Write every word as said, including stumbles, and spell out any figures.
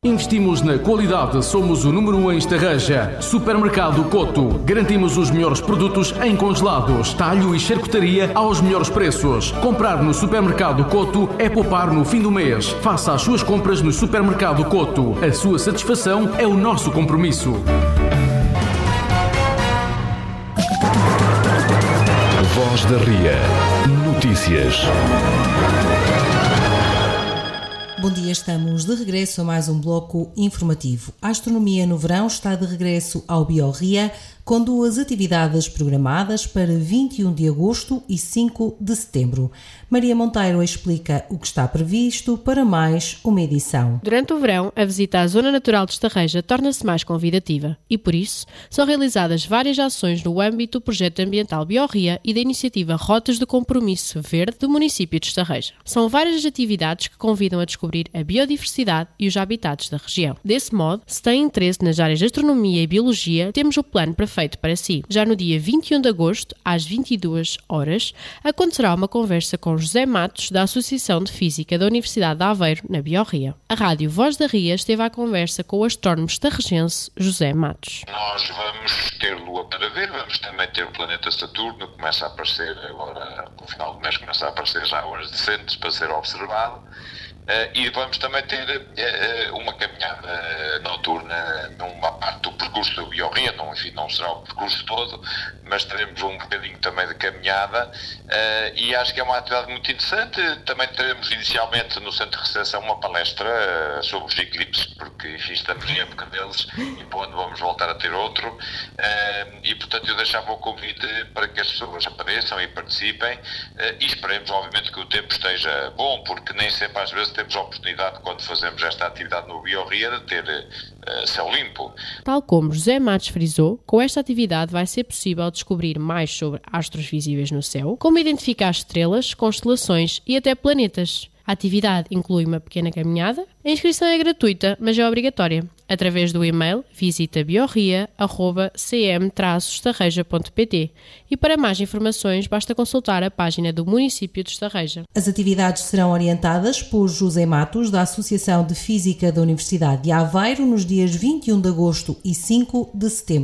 Investimos na qualidade, somos o número um em Estarreja. Supermercado Coto. Garantimos os melhores produtos em congelados, talho e charcutaria aos melhores preços. Comprar no Supermercado Coto é poupar no fim do mês. Faça as suas compras no Supermercado Coto. A sua satisfação é o nosso compromisso. Voz da Ria. Notícias. Bom dia, estamos de regresso a mais um bloco informativo. A astronomia no verão está de regresso ao BioRia, com duas atividades programadas para vinte e um de agosto e cinco de setembro. Maria Monteiro explica o que está previsto para mais uma edição. Durante o verão, a visita à Zona Natural de Estarreja torna-se mais convidativa e, por isso, são realizadas várias ações no âmbito do projeto ambiental BioRia e da iniciativa Rotas de Compromisso Verde do município de Estarreja. São várias as atividades que convidam a descobrir a biodiversidade e os habitats da região. Desse modo, se tem interesse nas áreas de astronomia e biologia, temos o plano para feito para si. Já no dia vinte e um de agosto, às vinte e duas horas, acontecerá uma conversa com José Matos, da Associação de Física da Universidade de Aveiro, na BioRia. A rádio Voz da Ria esteve à conversa com o astrónomo estarrejense José Matos. Nós vamos ter Lua para ver, vamos também ter o planeta Saturno, que começa a aparecer agora, no final do mês começa a aparecer já horas decentes para ser observado. Uh, e vamos também ter uh, uma caminhada noturna numa parte do percurso do BioRia, não, enfim, não será o percurso todo, mas teremos um bocadinho também de caminhada uh, e acho que é uma atividade muito interessante. Também teremos inicialmente no Centro de Recepção uma palestra uh, sobre os eclipses, porque enfim, estamos em época deles e para onde vamos voltar a ter outro uh, e portanto eu deixava o convite para que as pessoas apareçam e participem uh, e esperemos obviamente que o tempo esteja bom, porque nem sempre às vezes temos a oportunidade, quando fazemos esta atividade no BioRia, de ter uh, céu limpo. Tal como José Matos frisou, com esta atividade vai ser possível descobrir mais sobre astros visíveis no céu, como identificar estrelas, constelações e até planetas. A atividade inclui uma pequena caminhada. A inscrição é gratuita, mas é obrigatória. Através do e-mail visita biorria arroba c m traço estarreja ponto p t e para mais informações basta consultar a página do município de Estarreja. As atividades serão orientadas por José Matos, da Associação de Física da Universidade de Aveiro, nos dias vinte e um de agosto e cinco de setembro.